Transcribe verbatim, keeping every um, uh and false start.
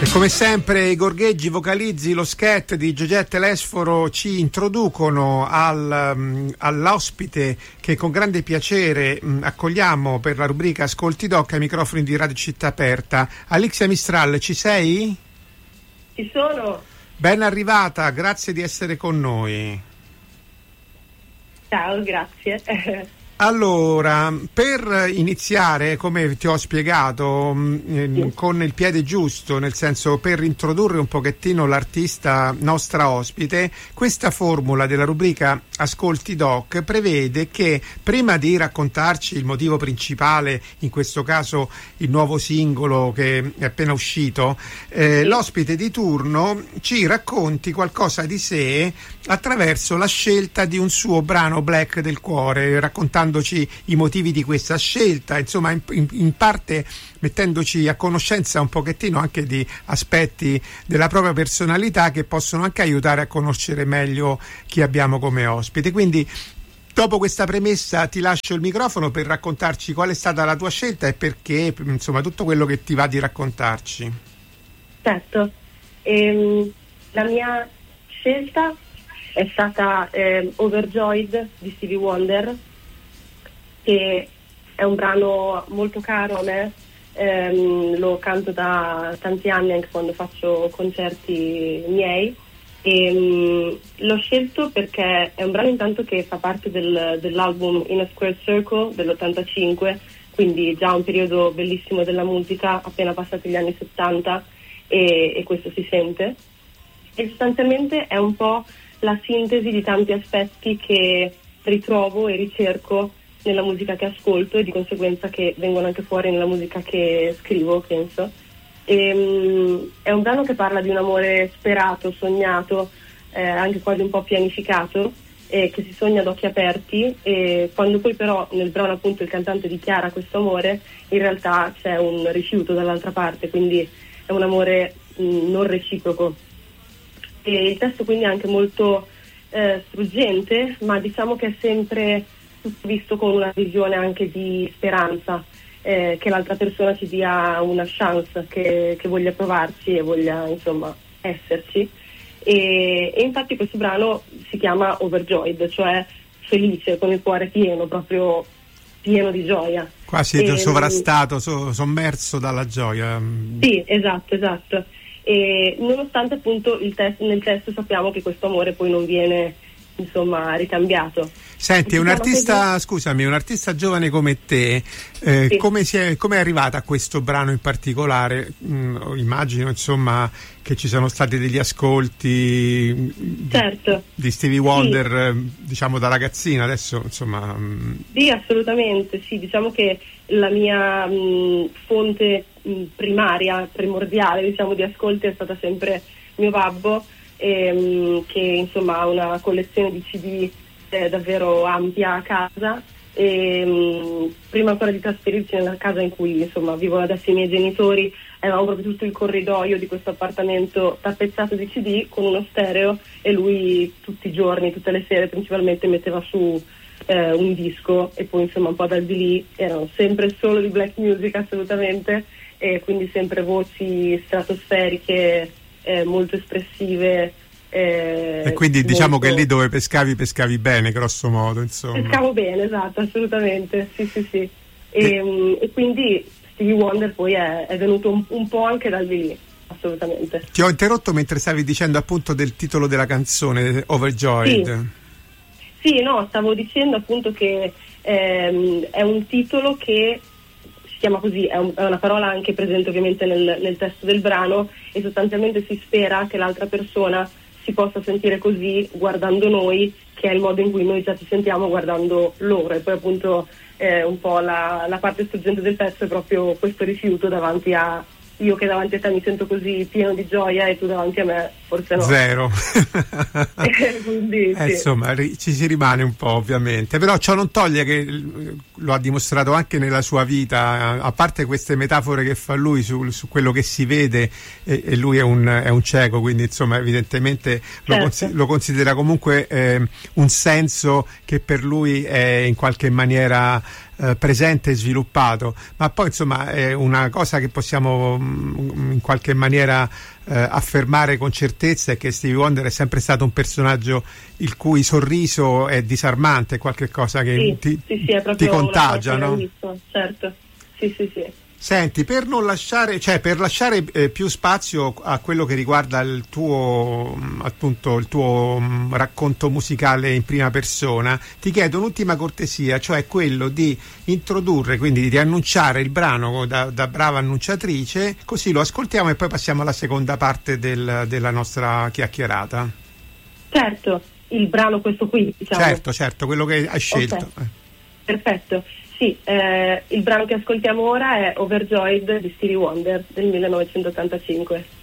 Come sempre i gorgheggi vocalizzi, lo scat di Giorgetta Lesforo ci introducono al, um, all'ospite che con grande piacere um, accogliamo per la rubrica Ascolti Doc ai microfoni di Radio Città Aperta. Alixia Mistral, ci sei? Ci sono. Ben arrivata, grazie di essere con noi. Ciao, grazie. Allora, per iniziare, come ti ho spiegato, mh, sì. con il piede giusto, nel senso per introdurre un pochettino l'artista nostra ospite, questa formula della rubrica Ascolti Doc prevede che prima di raccontarci il motivo principale, in questo caso il nuovo singolo che è appena uscito, eh, sì. l'ospite di turno ci racconti qualcosa di sé attraverso la scelta di un suo brano black del cuore, raccontando i motivi di questa scelta, insomma in, in, in parte mettendoci a conoscenza un pochettino anche di aspetti della propria personalità che possono anche aiutare a conoscere meglio chi abbiamo come ospite. Quindi dopo questa premessa ti lascio il microfono per raccontarci qual è stata la tua scelta e perché, insomma tutto quello che ti va di raccontarci. Certo, ehm, la mia scelta è stata eh, Overjoyed di Stevie Wonder, che è un brano molto caro a me, ehm, lo canto da tanti anni anche quando faccio concerti miei e um, l'ho scelto perché è un brano intanto che fa parte del, dell'album In a Square Circle dell'ottantacinque, quindi già un periodo bellissimo della musica, appena passati gli anni settanta e, e questo si sente, e sostanzialmente è un po' la sintesi di tanti aspetti che ritrovo e ricerco nella musica che ascolto e di conseguenza che vengono anche fuori nella musica che scrivo, penso. E, um, è un brano che parla di un amore sperato, sognato, eh, anche quasi un po' pianificato, eh, che si sogna ad occhi aperti, e quando poi però nel brano appunto il cantante dichiara questo amore, in realtà c'è un rifiuto dall'altra parte, quindi è un amore mh, non reciproco. E il testo quindi è anche molto eh, struggente, ma diciamo che è sempre tutto visto con una visione anche di speranza, eh, che l'altra persona ci dia una chance, che, che voglia provarci e voglia insomma esserci, e, e infatti questo brano si chiama Overjoyed, cioè felice, con il cuore pieno, proprio pieno di gioia, quasi e, sovrastato, so, sommerso dalla gioia. Sì, esatto, esatto. E nonostante appunto il testo, nel testo sappiamo che questo amore poi non viene insomma ricambiato. Senti, un artista, così... scusami, un artista giovane come te, eh, sì. come si è, come è arrivata a questo brano in particolare? Mm, immagino insomma che ci sono stati degli ascolti certo. di, di Stevie Wonder, sì. diciamo da ragazzina, adesso insomma. Mm... Sì, assolutamente, sì, diciamo che la mia mh, fonte mh, primaria, primordiale, diciamo, di ascolti è stata sempre mio babbo, ehm, che insomma ha una collezione di C D eh, davvero ampia a casa, e mh, prima ancora di trasferirci nella casa in cui insomma vivono adesso i miei genitori, avevamo proprio tutto il corridoio di questo appartamento tappezzato di C D con uno stereo, e lui tutti i giorni, tutte le sere principalmente metteva su eh, un disco, e poi insomma un po' da di lì erano sempre solo di black music assolutamente, e quindi sempre voci stratosferiche, eh, molto espressive. Eh, e quindi diciamo molto... che lì dove pescavi pescavi bene, grosso modo, insomma. Pescavo bene, esatto, assolutamente, sì sì sì. E, e... e quindi Stevie Wonder poi è, è venuto un, un po' anche da lì, assolutamente. Ti ho interrotto mentre stavi dicendo appunto del titolo della canzone, Overjoyed. Sì, sì, no, stavo dicendo appunto che ehm, è un titolo che si chiama così, è, un, è una parola anche presente ovviamente nel, nel testo del brano, e sostanzialmente si spera che l'altra persona si possa sentire così guardando noi, che è il modo in cui noi già ci sentiamo guardando loro, e poi appunto eh, un po' la, la parte struggente del pezzo è proprio questo rifiuto davanti a io che davanti a te mi sento così pieno di gioia e tu davanti a me forse no. Zero. Quindi, eh, sì. Insomma ri- ci si rimane un po' ovviamente, però ciò non toglie che lo ha dimostrato anche nella sua vita, a parte queste metafore che fa lui su, su quello che si vede, e, e lui è un, è un cieco, quindi insomma evidentemente lo, certo. consi- lo considera comunque eh, un senso che per lui è in qualche maniera eh, presente e sviluppato, ma poi insomma è una cosa che possiamo mh, in qualche maniera eh, affermare con certezza è che Stevie Wonder è sempre stato un personaggio il cui sorriso è disarmante, è qualche cosa che sì, ti, sì, sì, è ti contagia, no? Certo, sì, sì, sì. Senti, per non lasciare, cioè per lasciare eh, più spazio a quello che riguarda il tuo appunto il tuo mh, racconto musicale in prima persona, ti chiedo un'ultima cortesia, cioè quello di introdurre, quindi di annunciare il brano da, da brava annunciatrice, così lo ascoltiamo e poi passiamo alla seconda parte del, della nostra chiacchierata. Certo, il brano questo qui, diciamo. Certo, certo, quello che hai scelto. Okay. Perfetto. Sì, eh, il brano che ascoltiamo ora è Overjoyed di Stevie Wonder del millenovecentottantacinque.